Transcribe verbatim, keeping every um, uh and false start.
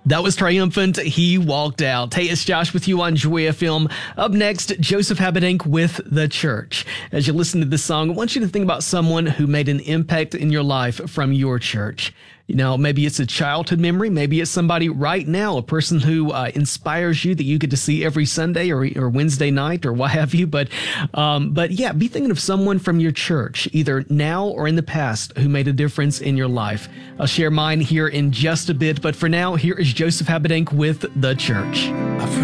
That was Triumphant. He Walked Out. Hey, it's Josh with you on Joy F M. Up next, Joseph Habedank with The Church. As you listen to this song, I want you to think about someone who made an impact in your life from your church. You know, maybe it's a childhood memory. Maybe it's somebody right now, a person who uh, inspires you that you get to see every Sunday or, or Wednesday night or what have you. But, um, but yeah, be thinking of someone from your church, either now or in the past, who made a difference in your life. I'll share mine here in just a bit. But for now, here is Joseph Habedank with The Church. I've heard